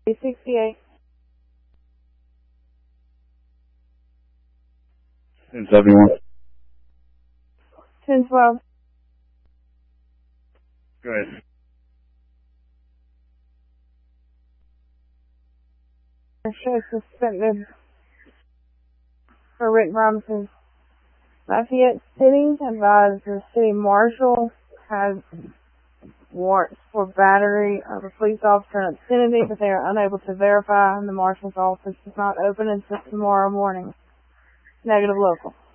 68. 1071. 1012. Go ahead. Show suspended for Rick Robinson. Lafayette City advised the city marshal has warrants for battery of a police officer in obscenity, but they are unable to verify, and the marshal's office is not open until tomorrow morning. Negative local.